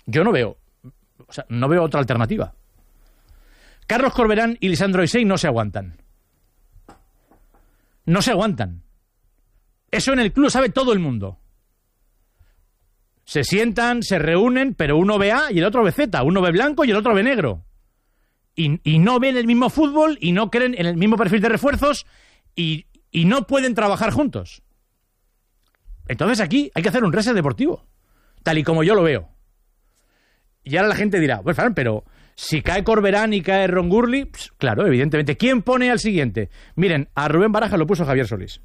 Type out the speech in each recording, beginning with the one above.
Yo no veo otra alternativa. Carlos Corberán y Lisandro Isey no se aguantan. No se aguantan. Eso en el club sabe todo el mundo. Se sientan, se reúnen, pero uno ve A y el otro ve Z. Uno ve blanco y el otro ve negro. Y no ven el mismo fútbol y no creen en el mismo perfil de refuerzos y no pueden trabajar juntos. Entonces aquí hay que hacer un reset deportivo, tal y como yo lo veo. Y ahora la gente dirá, pues pero si cae Corberán y cae Ron Gurley, pues, claro, evidentemente. ¿Quién pone al siguiente? Miren, a Rubén Baraja lo puso Javier Solís.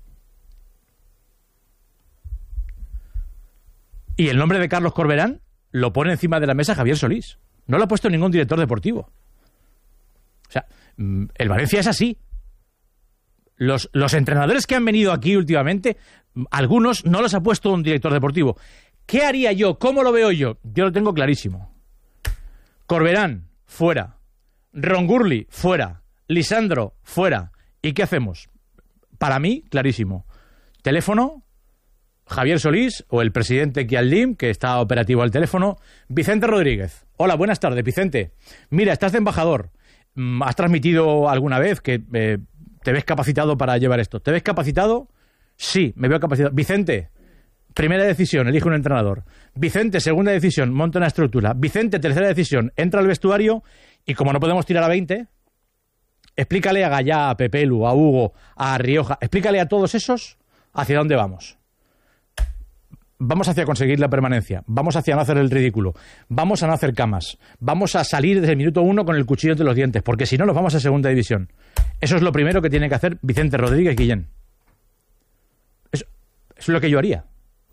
Y el nombre de Carlos Corberán lo pone encima de la mesa Javier Solís. No lo ha puesto ningún director deportivo. O sea, el Valencia es así. Los entrenadores que han venido aquí últimamente, algunos no los ha puesto un director deportivo. ¿Qué haría yo? ¿Cómo lo veo yo? Yo lo tengo clarísimo. Corberán, fuera. Ron Gurley, fuera. Lisandro, fuera. ¿Y qué hacemos? Para mí, clarísimo. Teléfono, Javier Solís o el presidente Kialdim, que está operativo al teléfono. Vicente Rodríguez. Hola, buenas tardes, Vicente. Mira, estás de embajador. ¿Has transmitido alguna vez que te ves capacitado para llevar esto? ¿Te ves capacitado? Sí, me veo capacitado. Vicente, primera decisión, elige un entrenador. Vicente, segunda decisión, monta una estructura. Vicente, tercera decisión, entra al vestuario y como no podemos tirar a 20, explícale a Gallá, a Pepelu, a Hugo, a Rioja, explícale a todos esos hacia dónde vamos. Vamos hacia conseguir la permanencia, vamos hacia no hacer el ridículo, vamos a no hacer camas, vamos a salir desde el minuto 1 con el cuchillo entre los dientes, porque si no nos vamos a segunda división. Eso es lo primero que tiene que hacer Vicente Rodríguez Guillén. Eso es lo que yo haría.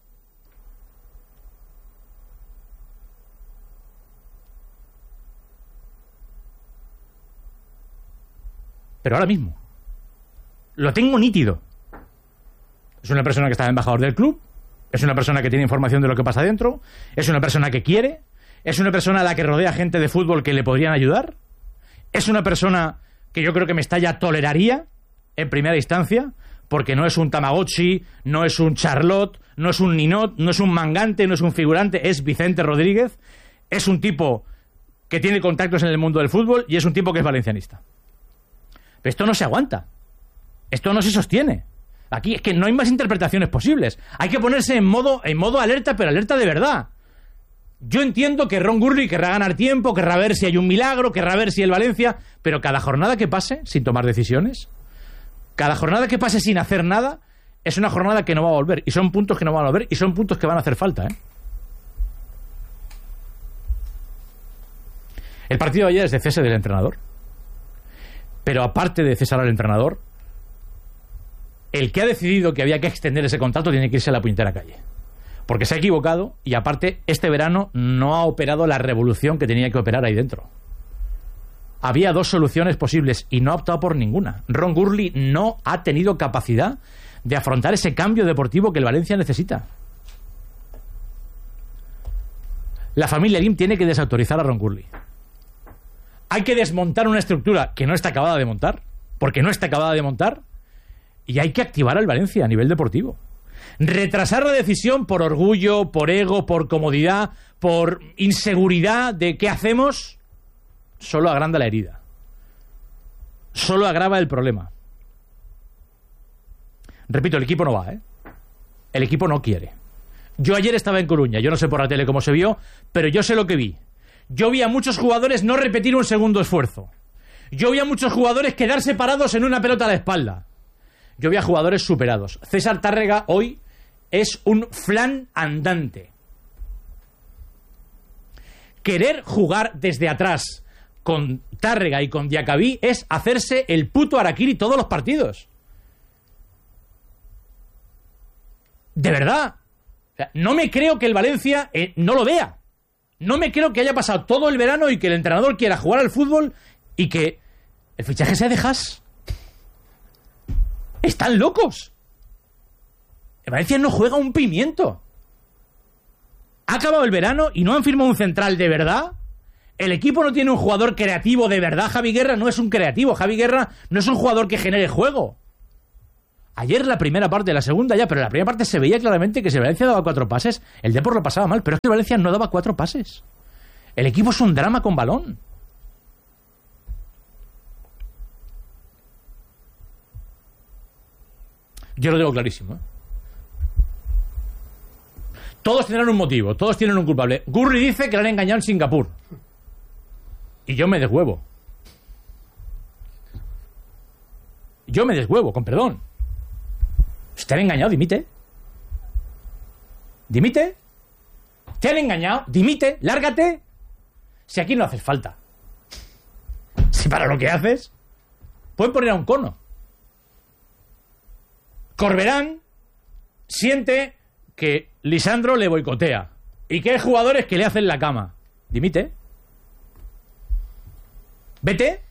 Pero ahora mismo lo tengo nítido. Es una persona que está de embajador del club. Es una persona que tiene información de lo que pasa dentro. Es una persona que quiere. Es una persona a la que rodea gente de fútbol que le podrían ayudar. Es una persona que yo creo que Mestalla toleraría en primera instancia, porque no es un Tamagotchi, no es un Charlotte, no es un Ninot, no es un mangante, no es un figurante, es Vicente Rodríguez. Es un tipo que tiene contactos en el mundo del fútbol y es un tipo que es valencianista. Pero esto no se aguanta. Esto no se sostiene. Aquí es que no hay más interpretaciones posibles. Hay que ponerse en modo alerta, pero alerta de verdad. Yo entiendo que Ron Gurley querrá ganar tiempo, querrá ver si hay un milagro, querrá ver si el Valencia... Pero cada jornada que pase sin tomar decisiones, cada jornada que pase sin hacer nada, es una jornada que no va a volver. Y son puntos que no van a volver y son puntos que van a hacer falta, ¿eh? El partido de ayer es de cese del entrenador. Pero aparte de cesar al entrenador, el que ha decidido que había que extender ese contrato tiene que irse a la puñetera calle. Porque se ha equivocado y aparte este verano no ha operado la revolución que tenía que operar ahí dentro. Había dos soluciones posibles y no ha optado por ninguna. Ron Gurley no ha tenido capacidad de afrontar ese cambio deportivo que el Valencia necesita. La familia Lim tiene que desautorizar a Ron Gurley. Hay que desmontar una estructura que no está acabada de montar, porque no está acabada de montar. Y hay que activar al Valencia a nivel deportivo. Retrasar la decisión por orgullo, por ego, por comodidad, por inseguridad de qué hacemos, solo agranda la herida. Solo agrava el problema. Repito, el equipo no va, ¿eh? El equipo no quiere. Yo ayer estaba en Coruña, yo no sé por la tele cómo se vio, pero yo sé lo que vi. Yo vi a muchos jugadores no repetir un segundo esfuerzo. Yo vi a muchos jugadores quedarse parados en una pelota a la espalda. Yo vi a jugadores superados. César Tárrega hoy es un flan andante. Querer jugar desde atrás con Tárrega y con Diacabí es hacerse el puto harakiri todos los partidos. De verdad. O sea, no me creo que el Valencia no lo vea. No me creo que haya pasado todo el verano y que el entrenador quiera jugar al fútbol y que el fichaje sea de Haas. ¡Están locos! El Valencia no juega un pimiento. Ha acabado el verano y no han firmado un central de verdad. El equipo no tiene un jugador creativo de verdad. Javi Guerra no es un creativo. Javi Guerra no es un jugador que genere juego. Ayer la primera parte, la segunda ya, pero la primera parte se veía claramente que si el Valencia daba 4 pases, el Depor lo pasaba mal, pero es que el Valencia no daba 4 pases. El equipo es un drama con balón. Yo lo tengo clarísimo, ¿eh? Todos tendrán un motivo, todos tienen un culpable. Gurri dice que le han engañado en Singapur. Y yo me deshuevo. Yo me deshuevo, con perdón. Si te han engañado, dimite. Dimite. Te han engañado, dimite, lárgate. Si aquí no haces falta. Si para lo que haces, pueden poner a un cono. Corberán siente que Lisandro le boicotea y que hay jugadores que le hacen la cama. Dimite. Vete.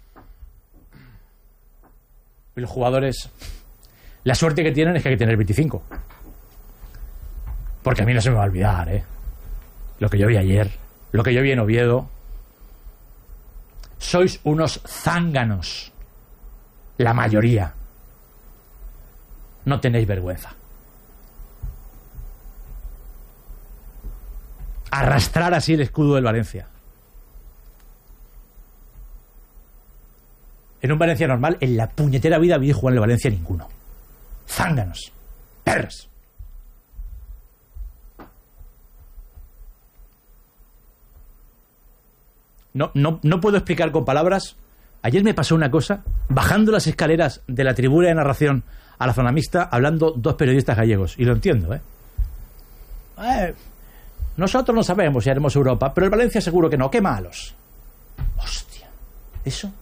Y los jugadores, la suerte que tienen es que hay que tener 25. Porque a mí no se me va a olvidar, lo que yo vi ayer, lo que yo vi en Oviedo. Sois unos zánganos. La mayoría. No tenéis vergüenza. Arrastrar así el escudo del Valencia. En un Valencia normal, en la puñetera vida había jugado en el Valencia ninguno. Zánganos. Perros. No puedo explicar con palabras. Ayer me pasó una cosa. Bajando las escaleras de la tribuna de narración a la zona mixta, hablando dos periodistas gallegos. Y lo entiendo, nosotros no sabemos si haremos Europa, pero el Valencia seguro que no. ¡Qué malos! Hostia. ¿Eso?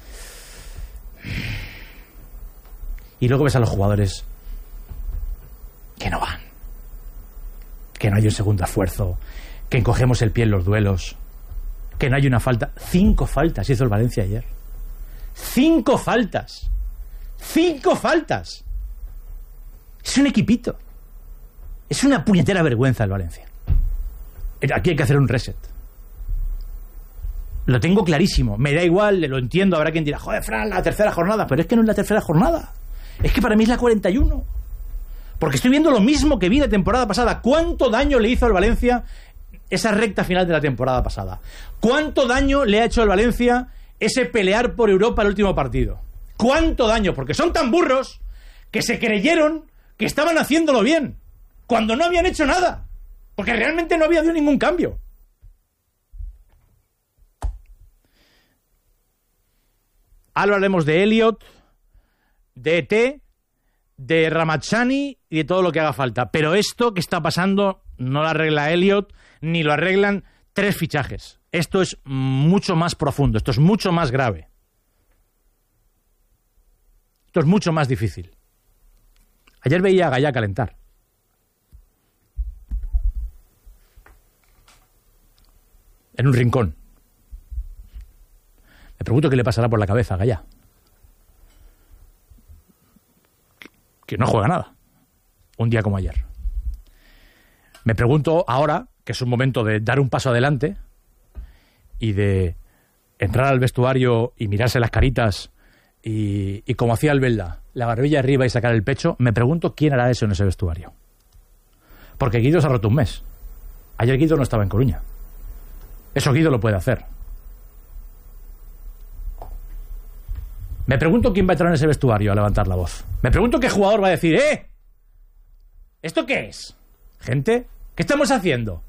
Y luego ves a los jugadores que no van. Que no hay un segundo esfuerzo. Que encogemos el pie en los duelos. Que no hay una falta. 5 faltas hizo el Valencia ayer. 5 faltas. 5 faltas. Es un equipito. Es una puñetera vergüenza el Valencia. Aquí hay que hacer un reset. Lo tengo clarísimo. Me da igual, lo entiendo. Habrá quien dirá, joder, Fran, la tercera jornada. Pero es que no es la tercera jornada. Es que para mí es la 41. Porque estoy viendo lo mismo que vi la temporada pasada. ¿Cuánto daño le hizo al Valencia esa recta final de la temporada pasada? ¿Cuánto daño le ha hecho al Valencia ese pelear por Europa el último partido? ¿Cuánto daño? Porque son tan burros que se creyeron que estaban haciéndolo bien, cuando no habían hecho nada. Porque realmente no había habido ningún cambio. Hablaremos de Elliot, de ET, de Ramazani y de todo lo que haga falta. Pero esto que está pasando no lo arregla Elliot, ni lo arreglan 3 fichajes. Esto es mucho más profundo, esto es mucho más grave. Esto es mucho más difícil. Ayer veía a Gallá calentar. En un rincón. Me pregunto qué le pasará por la cabeza a Gallá. Que no juega nada. Un día como ayer. Me pregunto ahora, que es un momento de dar un paso adelante y de entrar al vestuario y mirarse las caritas y como hacía Albelda, la barbilla arriba y sacar el pecho, me pregunto quién hará eso en ese vestuario. Porque Guido se ha roto un mes. Ayer Guido no estaba en Coruña. Eso Guido lo puede hacer. Me pregunto quién va a entrar en ese vestuario a levantar la voz. Me pregunto qué jugador va a decir, ¿esto qué es? Gente, ¿qué estamos haciendo?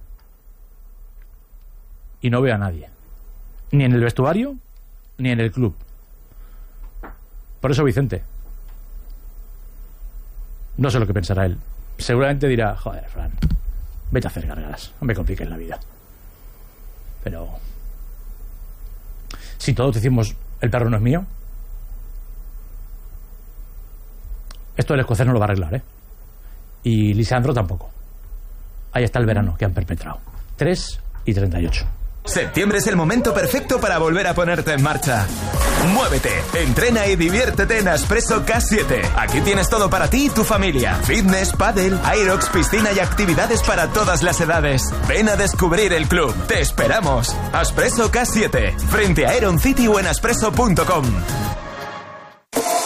Y no veo a nadie. Ni en el vestuario, ni en el club. Por eso, Vicente, no sé lo que pensará él. Seguramente dirá, joder, Fran, vete a hacer gárgaras, no me compliques la vida. Pero si todos decimos el perro no es mío, esto el escocés no lo va a arreglar, Y Lisandro tampoco. Ahí está el verano que han perpetrado. 3:38. Septiembre es el momento perfecto para volver a ponerte en marcha. Muévete, entrena y diviértete en Aspresso K7. Aquí tienes todo para ti y tu familia. Fitness, pádel, aerox, piscina y actividades para todas las edades. Ven a descubrir el club. Te esperamos. Aspresso K7, frente a Aeron City o en aspresso.com.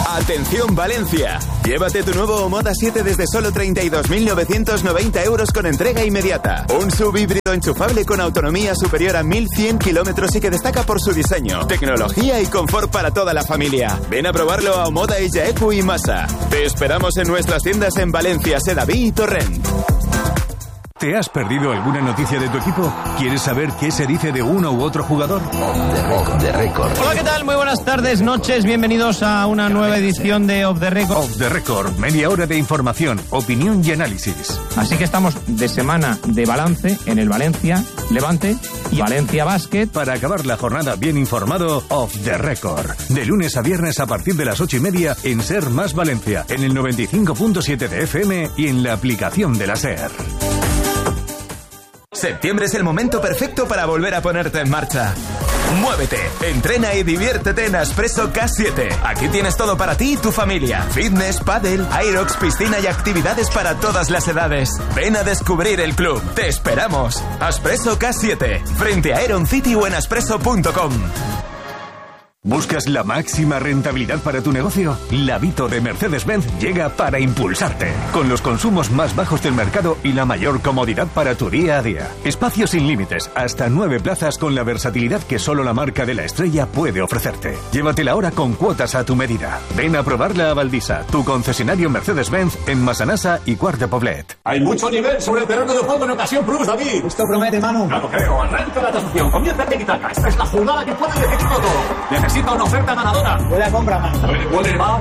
Atención Valencia, llévate tu nuevo Moda 7 desde solo 32.990 euros con entrega inmediata. Un SUV híbrido enchufable con autonomía superior a 1.100 kilómetros y que destaca por su diseño, tecnología y confort para toda la familia. Ven a probarlo a Moda Eku y Masa. Te esperamos en nuestras tiendas en Valencia, Sedaví y Torrent. ¿Te has perdido alguna noticia de tu equipo? ¿Quieres saber qué se dice de uno u otro jugador? Off the record. Hola, ¿qué tal? Muy buenas tardes, noches. Bienvenidos a una nueva edición de Off the Record. Off the Record, media hora de información, opinión y análisis. Así que estamos de semana de balance en el Valencia, Levante y Valencia Basket. Para acabar la jornada bien informado, Off the Record. De lunes a viernes a partir de las 8:30 en Ser Más Valencia, en el 95.7 de FM y en la aplicación de la SER. Septiembre es el momento perfecto para volver a ponerte en marcha. Muévete, entrena y diviértete en Aspresso K7. Aquí tienes todo para ti y tu familia. Fitness, pádel, aerox, piscina y actividades para todas las edades. Ven a descubrir el club. Te esperamos. Aspresso K7, frente a Aeron City o en aspresso.com. ¿Buscas la máxima rentabilidad para tu negocio? La Vito de Mercedes-Benz llega para impulsarte, con los consumos más bajos del mercado y la mayor comodidad para tu día a día. Espacios sin límites, hasta 9 plazas con la versatilidad que solo la marca de la estrella puede ofrecerte. Llévatela ahora con cuotas a tu medida. Ven a probarla a Valdisa, tu concesionario Mercedes-Benz en Massanassa y Quart de Poblet. Hay mucho nivel sobre el terreno de juego en ocasión plus, David. Esto promete, Manu. No lo creo. Arranca la transacción. Comienza a quitarla. Esta es la jugada que puede decidirlo todo. Necesita una oferta ganadora. Huele a compra, Manu. Puede. Va.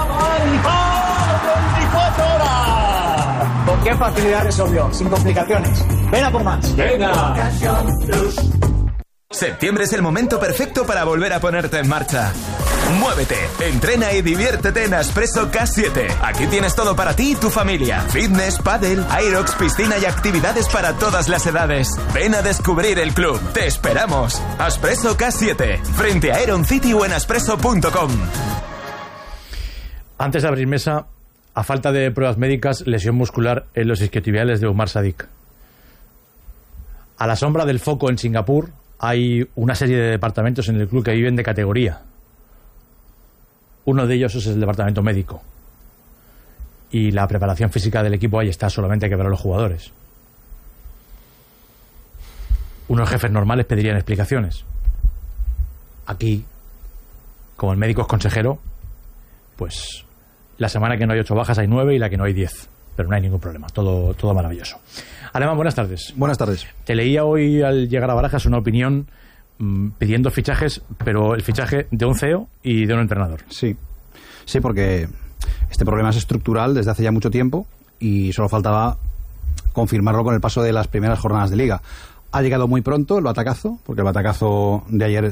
24 horas. ¿Con qué facilidad resolvió? Sin complicaciones. Ven a por más. Venga. Septiembre es el momento perfecto para volver a ponerte en marcha. Muévete, entrena y diviértete en Aspresso K7. Aquí tienes todo para ti y tu familia. Fitness, pádel, aerox, piscina y actividades para todas las edades. Ven a descubrir el club. Te esperamos. Aspresso K7, frente a Aeron City o en aspresso.com. Antes de abrir mesa, a falta de pruebas médicas, lesión muscular en los isquiotibiales de Umar Sadik. A la sombra del foco en Singapur, hay una serie de departamentos en el club que viven de categoría. Uno de ellos es el departamento médico. Y la preparación física del equipo ahí está, solamente hay que ver a los jugadores. Unos jefes normales pedirían explicaciones. Aquí, como el médico es consejero, pues la semana que no hay 8 bajas hay 9 y la que no hay 10. Pero no hay ningún problema, todo maravilloso. Alemán, buenas tardes. Buenas tardes. Te leía hoy al llegar a Barajas una opinión pidiendo fichajes, pero el fichaje de un CEO y de un entrenador. Sí, porque este problema es estructural desde hace ya mucho tiempo y solo faltaba confirmarlo con el paso de las primeras jornadas de Liga. Ha llegado muy pronto el batacazo, porque el batacazo de ayer,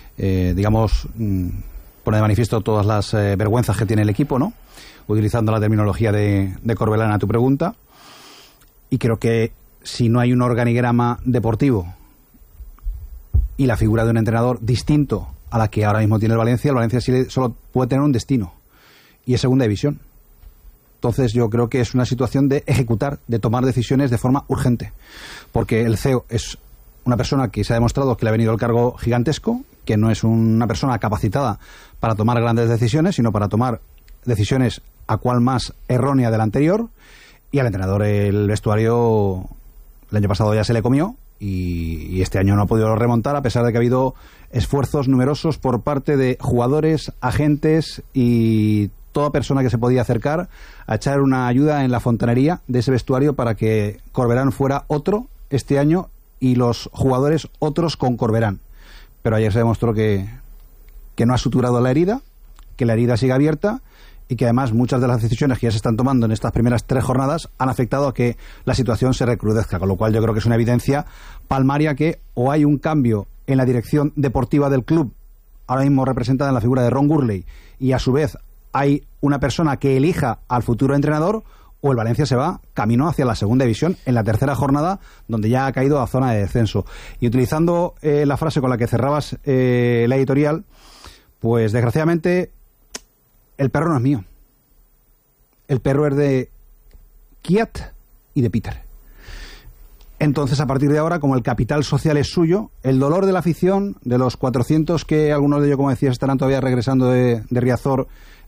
pone de manifiesto todas las vergüenzas que tiene el equipo, ¿no? Utilizando la terminología de Corbelán a tu pregunta. Y creo que si no hay un organigrama deportivo y la figura de un entrenador distinto a la que ahora mismo tiene el Valencia sí solo puede tener un destino, y es segunda división. Entonces yo creo que es una situación de ejecutar, de tomar decisiones de forma urgente, porque el CEO es una persona que se ha demostrado que le ha venido el cargo gigantesco, que no es una persona capacitada para tomar grandes decisiones, sino para tomar decisiones a cual más errónea de la anterior, y al entrenador el vestuario el año pasado ya se le comió, y este año no ha podido remontar, a pesar de que ha habido esfuerzos numerosos por parte de jugadores, agentes y toda persona que se podía acercar a echar una ayuda en la fontanería de ese vestuario para que Corberán fuera otro este año y los jugadores otros con Corberán. Pero ayer se demostró que no ha suturado la herida, que la herida sigue abierta y que además muchas de las decisiones que ya se están tomando en estas primeras 3 jornadas han afectado a que la situación se recrudezca, con lo cual yo creo que es una evidencia palmaria que o hay un cambio en la dirección deportiva del club, ahora mismo representada en la figura de Ron Gurley, y a su vez hay una persona que elija al futuro entrenador, o el Valencia se va camino hacia la segunda división en la 3ª jornada, donde ya ha caído a zona de descenso. Y utilizando la frase con la que cerrabas la editorial, pues desgraciadamente el perro no es mío. El perro es de Kiat y de Peter. Entonces, a partir de ahora, como el capital social es suyo, el dolor de la afición, de los 400 que algunos de ellos, como decías, estarán todavía regresando de Riazor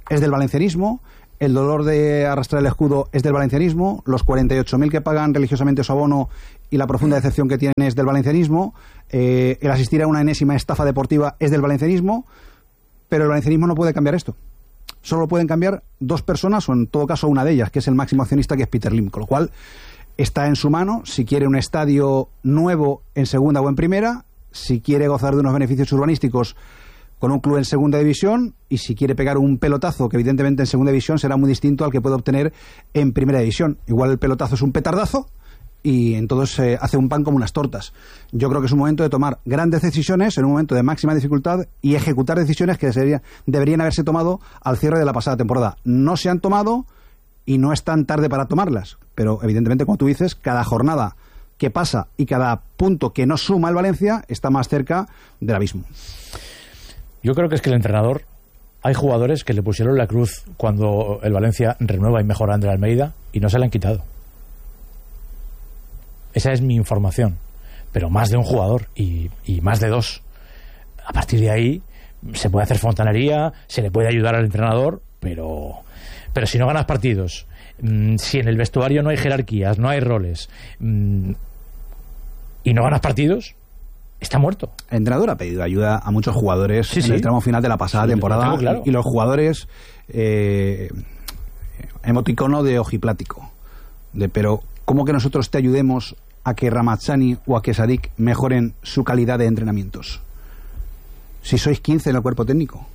es del valencianismo, el dolor de arrastrar el escudo es del valencianismo, los 48.000 que pagan religiosamente su abono y la profunda decepción que tienen es del valencianismo, el asistir a una enésima estafa deportiva es del valencianismo, pero el valencianismo no puede cambiar esto. Solo pueden cambiar dos personas, o en todo caso una de ellas, que es el máximo accionista, que es Peter Lim, con lo cual está en su mano si quiere un estadio nuevo en segunda o en primera, si quiere gozar de unos beneficios urbanísticos con un club en segunda división, y si quiere pegar un pelotazo, que evidentemente en segunda división será muy distinto al que puede obtener en primera división. Igual el pelotazo es un petardazo y entonces se hace un pan como unas tortas. Yo creo que es un momento de tomar grandes decisiones en un momento de máxima dificultad y ejecutar decisiones que deberían haberse tomado al cierre de la pasada temporada. No se han tomado y no es tan tarde para tomarlas, pero evidentemente, como tú dices, cada jornada que pasa y cada punto que no suma el Valencia está más cerca del abismo. Yo creo que es que el entrenador, hay jugadores que le pusieron la cruz cuando el Valencia renueva y mejora a Ander Almeida y no se la han quitado. Esa es mi información. Pero más de un jugador y más de dos. A partir de ahí se puede hacer fontanería, se le puede ayudar al entrenador, pero si no ganas partidos, si en el vestuario no hay jerarquías, no hay roles, y no ganas partidos, está muerto. El entrenador ha pedido ayuda a muchos jugadores en el tramo final de la pasada temporada, claro. Y los jugadores emoticono de ojiplático, pero ¿cómo que nosotros te ayudemos a que Ramazzani o a que Sadik mejoren su calidad de entrenamientos? Si sois 15 en el cuerpo técnico.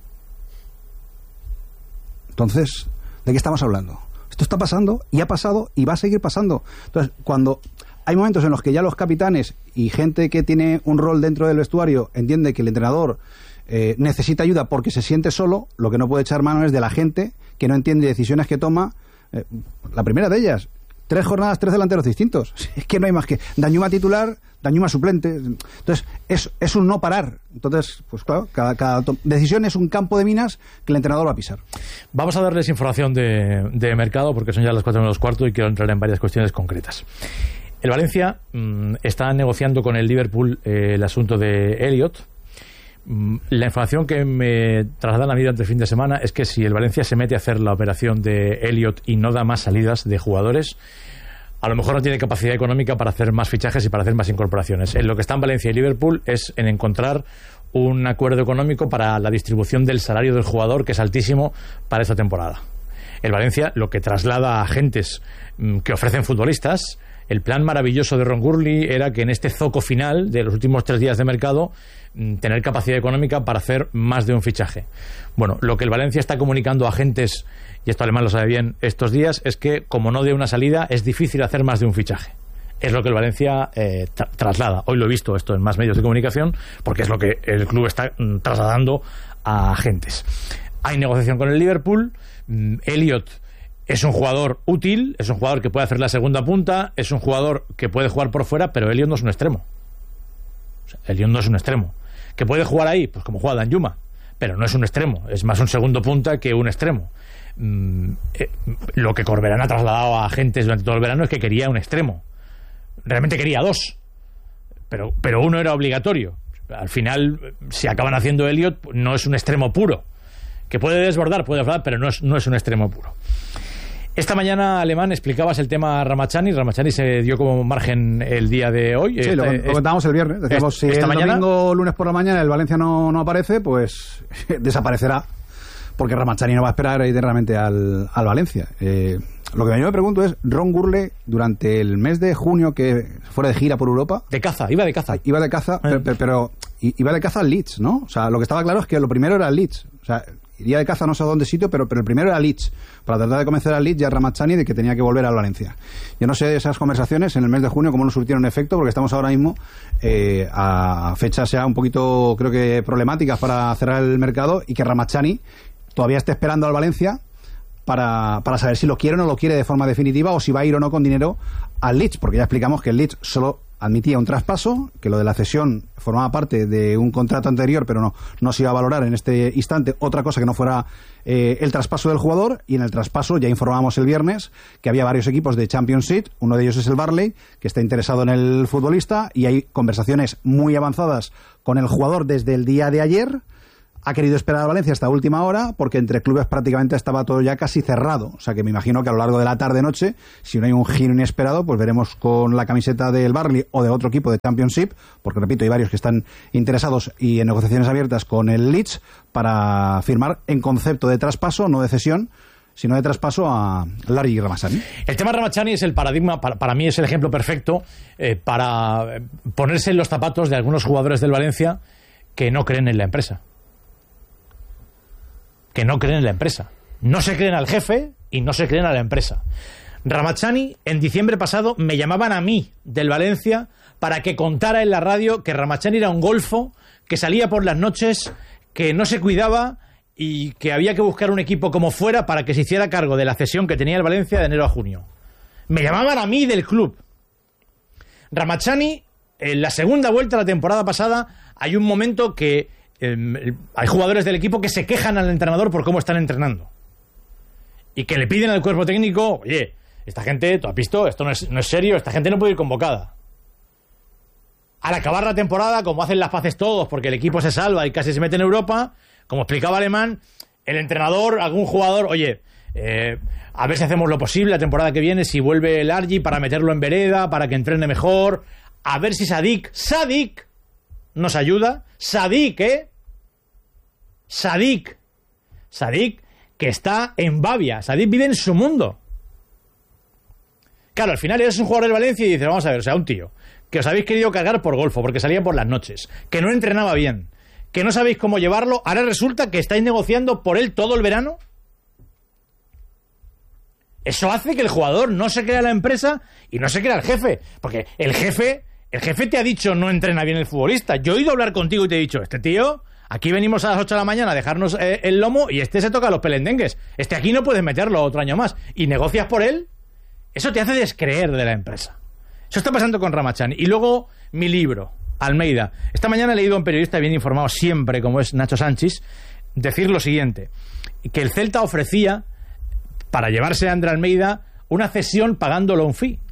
Entonces, ¿de qué estamos hablando? Esto está pasando y ha pasado y va a seguir pasando. Entonces, cuando hay momentos en los que ya los capitanes y gente que tiene un rol dentro del vestuario entiende que el entrenador necesita ayuda porque se siente solo, lo que no puede echar mano es de la gente que no entiende decisiones que toma. La primera de ellas, 3 jornadas, 3 delanteros distintos. Es que no hay más que Danjuma titular, Danjuma suplente. Entonces, es un no parar. Entonces, pues claro, cada decisión es un campo de minas que el entrenador va a pisar. Vamos a darles información de mercado, porque son ya las 4:45 y quiero entrar en varias cuestiones concretas. El Valencia está negociando con el Liverpool el asunto de Elliot. La información que me trasladan a mí durante el fin de semana es que si el Valencia se mete a hacer la operación de Elliot y no da más salidas de jugadores, a lo mejor no tiene capacidad económica para hacer más fichajes y para hacer más incorporaciones. En lo que están Valencia y Liverpool es en encontrar un acuerdo económico para la distribución del salario del jugador, que es altísimo para esta temporada. El Valencia lo que traslada a agentes que ofrecen futbolistas. El plan maravilloso de Ron Gurley era que en este zoco final de los últimos 3 días de mercado tener capacidad económica para hacer más de un fichaje. Bueno, lo que el Valencia está comunicando a agentes, y esto Alemán lo sabe bien estos días, es que como no dé una salida es difícil hacer más de un fichaje. Es lo que el Valencia traslada. Hoy lo he visto esto en más medios de comunicación, porque es lo que el club está trasladando a agentes. Hay negociación con el Liverpool. Elliot es un jugador útil, es un jugador que puede hacer la segunda punta, es un jugador que puede jugar por fuera, pero Elliot no es un extremo. O sea, Elliot no es un extremo. ¿Que puede jugar ahí? Pues como juega Danjuma, pero no es un extremo, es más un segundo punta que un extremo. Lo que Corberán ha trasladado a agentes durante todo el verano es que quería un extremo. Realmente quería 2, pero uno era obligatorio. Al final, si acaban haciendo Elliot, no es un extremo puro. Que puede desbordar, pero no es un extremo puro. Esta mañana, Alemán, explicabas el tema Ramazzani. Ramazzani se dio como margen el día de hoy. Sí, lo comentábamos el viernes. Decíamos, si el domingo, lunes por la mañana, el Valencia no aparece, pues desaparecerá. Porque Ramazzani no va a esperar realmente al Valencia. Lo que yo me pregunto es, Ron Gurley, durante el mes de junio, que fuera de gira por Europa... Iba de caza. Pero iba de caza al Leeds, ¿no? O sea, lo que estaba claro es que lo primero era el Leeds. O sea, iría de caza no sé a dónde sitio, pero el primero era Leeds, para tratar de convencer al Leeds y a Ramazzani de que tenía que volver al Valencia. Yo no sé esas conversaciones en el mes de junio cómo nos surtieron efecto, porque estamos ahora mismo a fechas ya un poquito, creo que problemáticas para cerrar el mercado, y que Ramazzani todavía esté esperando al Valencia para saber si lo quiere o no lo quiere de forma definitiva, o si va a ir o no con dinero al Leeds, porque ya explicamos que el Leeds solo admitía un traspaso, que lo de la cesión formaba parte de un contrato anterior, pero no se iba a valorar en este instante otra cosa que no fuera el traspaso del jugador. Y en el traspaso ya informábamos el viernes que había varios equipos de Championship, uno de ellos es el Burnley, que está interesado en el futbolista, y hay conversaciones muy avanzadas con el jugador desde el día de ayer. ha querido esperar a Valencia hasta última hora porque entre clubes prácticamente estaba todo ya casi cerrado. O sea que me imagino que a lo largo de la tarde-noche, si no hay un giro inesperado, pues veremos con la camiseta del Burnley o de otro equipo de Championship, porque repito, hay varios que están interesados y en negociaciones abiertas con el Leeds para firmar en concepto de traspaso, no de cesión, sino de traspaso a Larry Ramazzani. El tema Ramazzani es el paradigma, para mí es el ejemplo perfecto para ponerse en los zapatos de algunos jugadores del Valencia que no creen en la empresa. Que no creen en la empresa. No se creen al jefe y no se creen a la empresa. Ramazzani, en diciembre pasado, me llamaban a mí, del Valencia, para que contara en la radio que Ramazzani era un golfo, que salía por las noches, que no se cuidaba y que había que buscar un equipo como fuera para que se hiciera cargo de la cesión que tenía el Valencia de enero a junio. Me llamaban a mí del club. Ramazzani, en la segunda vuelta de la temporada pasada, hay un momento que hay jugadores del equipo que se quejan al entrenador por cómo están entrenando y que le piden al cuerpo técnico, oye, esta gente, tú has visto, esto no es serio, esta gente no puede ir convocada. Al acabar la temporada, como hacen las paces todos porque el equipo se salva y casi se mete en Europa, como explicaba Alemán, el entrenador, algún jugador, oye, a ver si hacemos lo posible la temporada que viene, si vuelve el Argi para meterlo en vereda, para que entrene mejor, a ver si Sadik nos ayuda. Sadik, que está en Bavia. Sadik vive en su mundo. Claro, al final eres un jugador del Valencia y dices, vamos a ver, o sea, un tío que os habéis querido cargar por golfo, porque salía por las noches, que no entrenaba bien, que no sabéis cómo llevarlo, ahora resulta que estáis negociando por él todo el verano. Eso hace que el jugador no se crea la empresa y no se crea el jefe, porque el jefe te ha dicho no entrena bien el futbolista. Yo he ido a hablar contigo y te he dicho, este tío, aquí venimos a las 8 de la mañana a dejarnos el lomo y este se toca los pelendengues. Este aquí no puedes meterlo otro año más. Y negocias por él, eso te hace descreer de la empresa. Eso está pasando con Ramazzani. Y luego mi libro, Almeida. Esta mañana he leído a un periodista bien informado siempre, como es Nacho Sánchez, decir lo siguiente, que el Celta ofrecía, para llevarse a André Almeida, una cesión pagándolo un fee.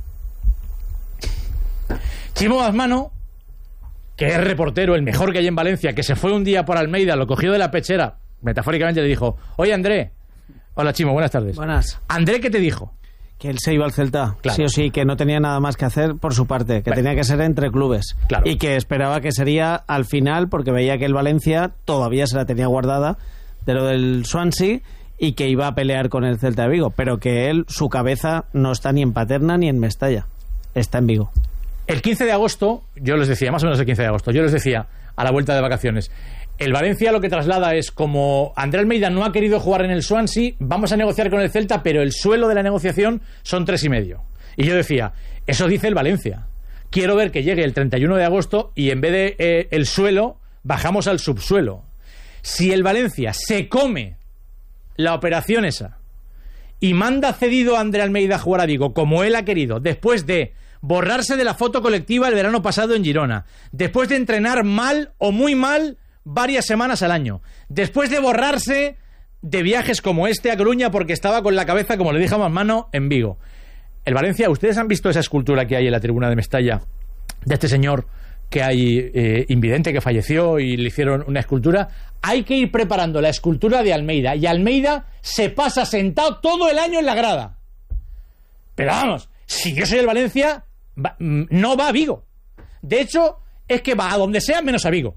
Chimo Basmano, que es reportero, el mejor que hay en Valencia, que se fue un día por Almeida, lo cogió de la pechera, metafóricamente le dijo, oye André, hola Chimo, buenas tardes. Buenas. André, ¿qué te dijo? Que él se iba al Celta, claro. Sí o sí, que no tenía nada más que hacer por su parte, que tenía que ser entre clubes, claro. Y que esperaba que sería al final, porque veía que el Valencia todavía se la tenía guardada de lo del Swansea y que iba a pelear con el Celta de Vigo, pero que él, su cabeza no está ni en Paterna ni en Mestalla, está en Vigo. El 15 de agosto, yo les decía, más o menos el 15 de agosto, yo les decía a la vuelta de vacaciones, el Valencia lo que traslada es como André Almeida no ha querido jugar en el Swansea, vamos a negociar con el Celta, pero el suelo de la negociación son 3,5. Y yo decía, eso dice el Valencia. Quiero ver que llegue el 31 de agosto y en vez de el suelo, bajamos al subsuelo. Si el Valencia se come la operación esa y manda cedido a André Almeida a jugar a Vigo como él ha querido, después de borrarse de la foto colectiva el verano pasado en Girona, después de entrenar mal o muy mal varias semanas al año, después de borrarse de viajes como este a Coruña porque estaba con la cabeza, como le dije a Basmano, en Vigo. El Valencia, ¿ustedes han visto esa escultura que hay en la tribuna de Mestalla de este señor que hay invidente que falleció y le hicieron una escultura? Hay que ir preparando la escultura de Almeida y Almeida se pasa sentado todo el año en la grada. Pero vamos, si yo soy el Valencia, no va a Vigo. De hecho, es que va a donde sea menos a Vigo.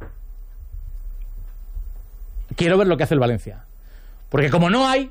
Quiero ver lo que hace el Valencia. Porque como no hay,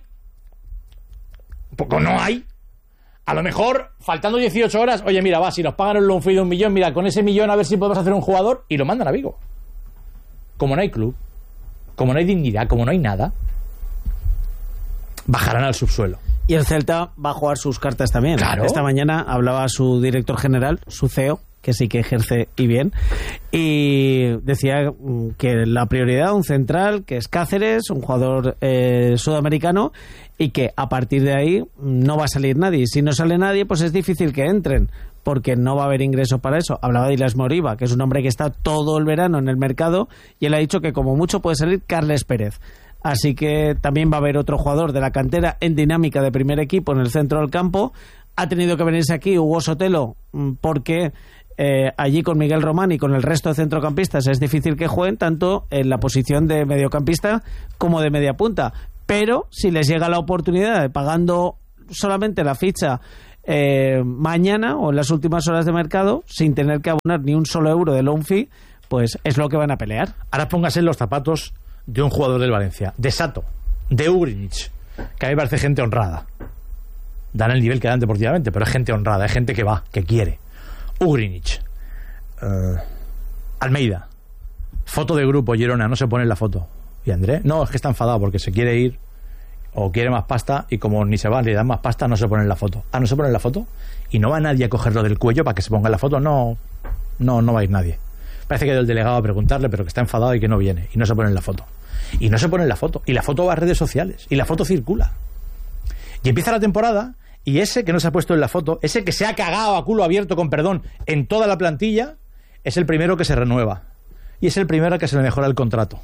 a lo mejor, faltando 18 horas, oye, mira, va, si nos pagan un loan fee de 1 millón, mira, con ese millón a ver si podemos hacer un jugador, y lo mandan a Vigo. Como no hay club, como no hay dignidad, como no hay nada, bajarán al subsuelo. Y el Celta va a jugar sus cartas también. Claro. Esta mañana hablaba su director general, su CEO, que sí que ejerce y bien, y decía que la prioridad, un central, que es Cáceres, un jugador sudamericano, y que a partir de ahí no va a salir nadie. Y si no sale nadie, pues es difícil que entren, porque no va a haber ingreso para eso. Hablaba de Ilas Moriba, que es un hombre que está todo el verano en el mercado, y él ha dicho que como mucho puede salir Carles Pérez. Así que también va a haber otro jugador de la cantera en dinámica de primer equipo en el centro del campo. Ha tenido que venirse aquí Hugo Sotelo porque allí con Miguel Román y con el resto de centrocampistas es difícil que jueguen tanto en la posición de mediocampista como de media punta. Pero si les llega la oportunidad de pagando solamente la ficha mañana o en las últimas horas de mercado, sin tener que abonar ni un solo euro de loan fee, pues es lo que van a pelear. Ahora póngase en los zapatos de un jugador del Valencia, de Sato, de Ugrinic, que a mí me parece gente honrada. Dan el nivel que dan deportivamente, pero es gente honrada, es gente que va, que quiere. Ugrinic, Almeida, foto de grupo, Girona, no se pone en la foto. ¿Y André? No, es que está enfadado porque se quiere ir o quiere más pasta y como ni se va, le dan más pasta, no se pone en la foto. Ah, ¿no se pone en la foto? ¿Y no va nadie a cogerlo del cuello para que se ponga en la foto? No va a ir nadie. Parece que ha ido el delegado a preguntarle, pero que está enfadado y que no viene. Y no se pone en la foto. Y no se pone en la foto. Y la foto va a redes sociales. Y la foto circula. Y empieza la temporada y ese que no se ha puesto en la foto, ese que se ha cagado a culo abierto, con perdón, en toda la plantilla, es el primero que se renueva. Y es el primero que se le mejora el contrato.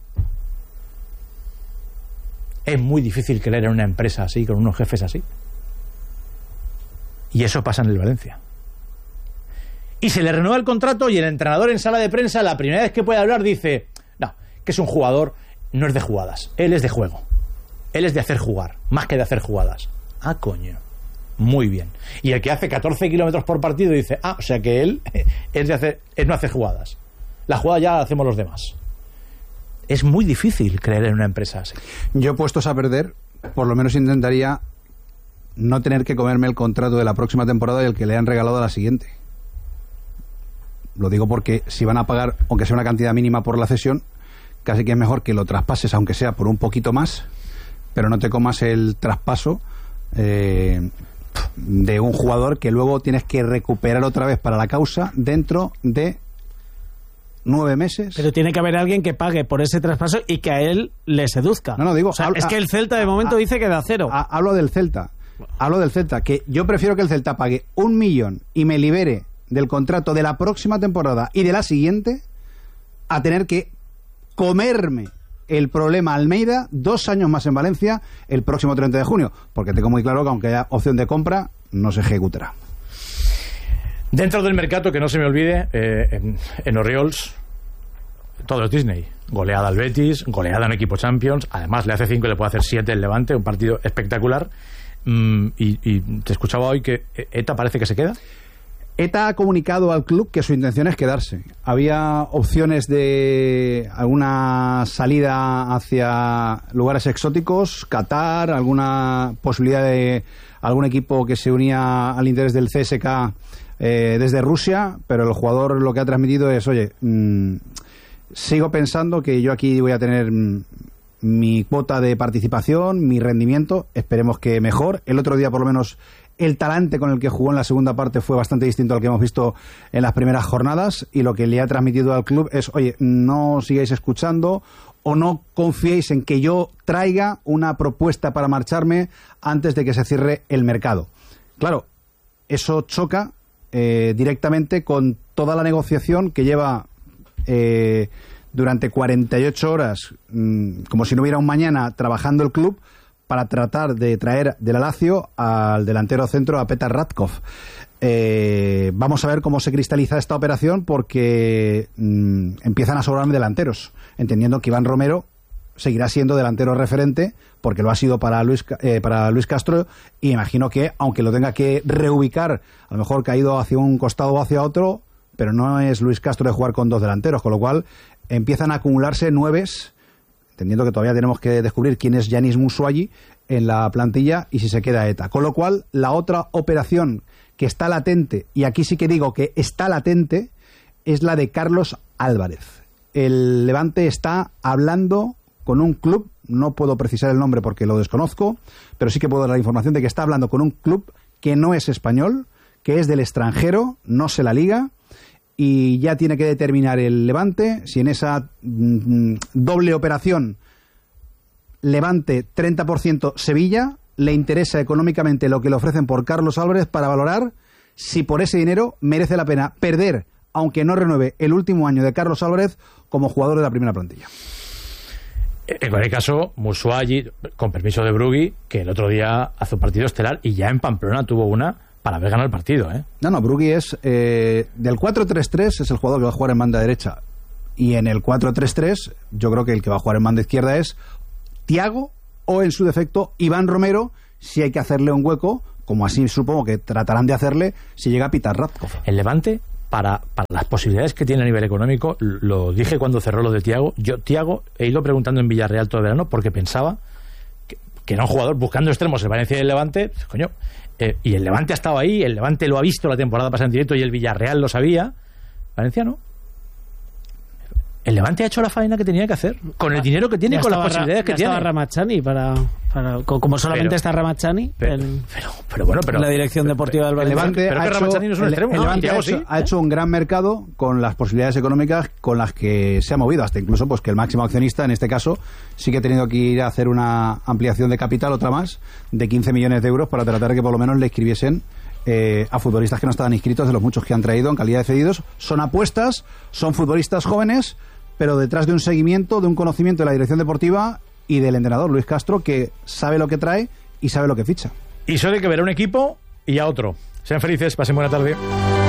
Es muy difícil creer en una empresa así, con unos jefes así. Y eso pasa en el Valencia. Y se le renueva el contrato y el entrenador en sala de prensa, la primera vez que puede hablar, dice: no, que es un jugador, no es de jugadas, él es de juego. Él es de hacer jugar, más que de hacer jugadas. Ah, coño. Muy bien. Y el que hace 14 kilómetros por partido dice: o sea que él no hace jugadas. La jugada ya la hacemos los demás. Es muy difícil creer en una empresa así. Yo, puestos a perder, por lo menos intentaría no tener que comerme el contrato de la próxima temporada y el que le han regalado a la siguiente. Lo digo porque si van a pagar, aunque sea una cantidad mínima por la cesión, casi que es mejor que lo traspases, aunque sea por un poquito más, pero no te comas el traspaso de un jugador que luego tienes que recuperar otra vez para la causa dentro de 9 meses. Pero tiene que haber alguien que pague por ese traspaso y que a él le seduzca. No, digo... O sea, es que el Celta de momento dice que da cero. Hablo del Celta, que yo prefiero que el Celta pague 1 millón y me libere del contrato de la próxima temporada y de la siguiente, a tener que comerme el problema Almeida 2 años más en Valencia el próximo 30 de junio, porque tengo muy claro que aunque haya opción de compra, no se ejecutará. Dentro del mercado, que no se me olvide, en Oriols todo es Disney. Goleada al Betis, goleada en equipo Champions, además le hace 5 y le puede hacer 7 el Levante, un partido espectacular. Y te escuchaba hoy que ETA parece que se queda. ETA ha comunicado al club que su intención es quedarse. Había opciones de alguna salida hacia lugares exóticos, Qatar, alguna posibilidad de algún equipo que se unía al interés del CSK desde Rusia, pero el jugador lo que ha transmitido es: oye, sigo pensando que yo aquí voy a tener mi cuota de participación, mi rendimiento, esperemos que mejor. El otro día, por lo menos, el talante con el que jugó en la segunda parte fue bastante distinto al que hemos visto en las primeras jornadas, y lo que le ha transmitido al club es: oye, no sigáis escuchando o no confiéis en que yo traiga una propuesta para marcharme antes de que se cierre el mercado. Claro, eso choca directamente con toda la negociación que lleva durante 48 horas, como si no hubiera un mañana, trabajando el club para tratar de traer de la Lazio al delantero centro, a Petar Radkov. Vamos a ver cómo se cristaliza esta operación, porque empiezan a sobrarme delanteros, entendiendo que Iván Romero seguirá siendo delantero referente, porque lo ha sido para Luis Castro, y imagino que, aunque lo tenga que reubicar, a lo mejor caído hacia un costado o hacia otro, pero no es Luis Castro de jugar con 2 delanteros, con lo cual empiezan a acumularse 9s, entendiendo que todavía tenemos que descubrir quién es Yanis Musuagi en la plantilla y si se queda ETA. Con lo cual, la otra operación que está latente, y aquí sí que digo que está latente, es la de Carlos Álvarez. El Levante está hablando con un club, no puedo precisar el nombre porque lo desconozco, pero sí que puedo dar la información de que está hablando con un club que no es español, que es del extranjero, no se la liga, y ya tiene que determinar el Levante si en esa doble operación Levante 30% Sevilla le interesa económicamente lo que le ofrecen por Carlos Álvarez, para valorar si por ese dinero merece la pena perder, aunque no renueve, el último año de Carlos Álvarez como jugador de la primera plantilla. En cualquier caso, Musuagi, con permiso de Brugui, que el otro día hace un partido estelar y ya en Pamplona tuvo una para haber ganado el partido, ¿eh? No, Brugui es del 4-3-3 es el jugador que va a jugar en banda derecha, y en el 4-3-3 yo creo que el que va a jugar en banda izquierda es Thiago o, en su defecto, Iván Romero, si hay que hacerle un hueco, como así supongo que tratarán de hacerle si llega a pitar Radkov. El Levante, para las posibilidades que tiene a nivel económico, lo dije cuando cerró lo de Thiago, Thiago he ido preguntando en Villarreal todo el verano porque pensaba que era un jugador buscando extremos el Valencia y el Levante, coño, y el Levante ha estado ahí, el Levante lo ha visto la temporada pasada en directo y el Villarreal lo sabía, Valencia no. El Levante ha hecho la faena que tenía que hacer con el dinero que tiene y con las posibilidades que tiene. Estaba Ramachani como solamente está Ramachani en la dirección deportiva del Valencia. El Levante ha hecho un gran mercado con las posibilidades económicas con las que se ha movido, hasta incluso pues que el máximo accionista en este caso sí que ha tenido que ir a hacer una ampliación de capital, otra más, de 15 millones de euros para tratar de que por lo menos le inscribiesen a futbolistas que no estaban inscritos, de los muchos que han traído en calidad de cedidos. Son apuestas, son futbolistas jóvenes, pero detrás de un seguimiento, de un conocimiento de la dirección deportiva y del entrenador Luis Castro, que sabe lo que trae y sabe lo que ficha. Y solo hay que ver a un equipo y a otro. Sean felices, pasen buena tarde.